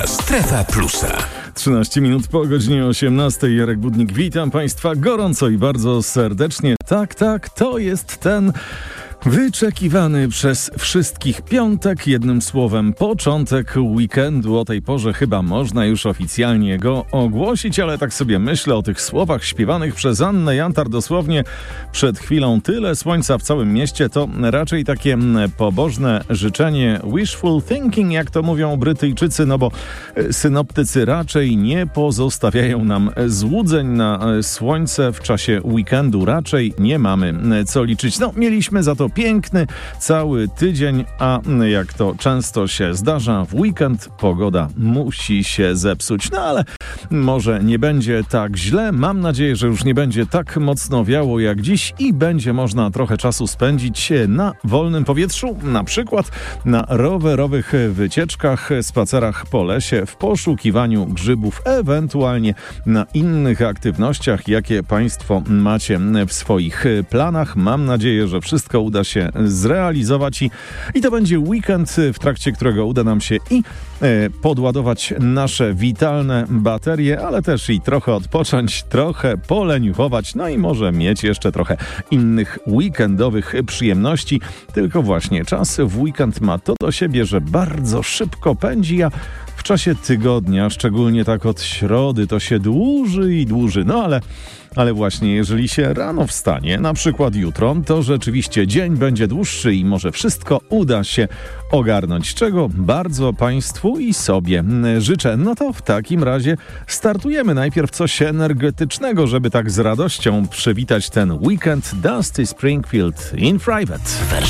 Strefa Plusa. 13 minut po godzinie 18. Jarek Budnik, witam Państwa gorąco i bardzo serdecznie. Tak, to jest ten wyczekiwany przez wszystkich piątek, jednym słowem początek weekendu. O tej porze chyba można już oficjalnie go ogłosić, ale tak sobie myślę o tych słowach śpiewanych przez Annę Jantar dosłownie przed chwilą. Tyle słońca w całym mieście to raczej takie pobożne życzenie, wishful thinking, jak to mówią Brytyjczycy, no bo synoptycy raczej nie pozostawiają nam złudzeń na słońce w czasie weekendu. Raczej nie mamy co liczyć. No, mieliśmy za to piękny cały tydzień, a jak to często się zdarza, w weekend pogoda musi się zepsuć. No ale może nie będzie tak źle. Mam nadzieję, że już nie będzie tak mocno wiało jak dziś i będzie można trochę czasu spędzić na wolnym powietrzu, na przykład na rowerowych wycieczkach, spacerach po lesie, w poszukiwaniu grzybów, ewentualnie na innych aktywnościach, jakie Państwo macie w swoich planach. Mam nadzieję, że wszystko uda się zrealizować i to będzie weekend, w trakcie którego uda nam się i podładować nasze witalne baterie, ale też i trochę odpocząć, trochę poleniuchować, no i może mieć jeszcze trochę innych weekendowych przyjemności. Tylko właśnie czas w weekend ma to do siebie, że bardzo szybko pędzi, a w czasie tygodnia, szczególnie tak od środy, to się dłuży i dłuży. No ale właśnie jeżeli się rano wstanie, na przykład jutro, to rzeczywiście dzień będzie dłuższy i może wszystko uda się ogarnąć, czego bardzo Państwu i sobie życzę. No to w takim razie startujemy. Najpierw coś energetycznego, żeby tak z radością przywitać ten weekend. Dusty Springfield in Private.